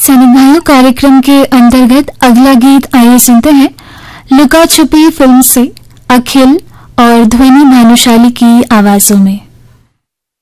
सैनिक भाइयों, कार्यक्रम के अंतर्गत अगला गीत आइए सुनते हैं लुका छुपी फिल्म से अखिल और ध्वनि भानुशाली की आवाजों में।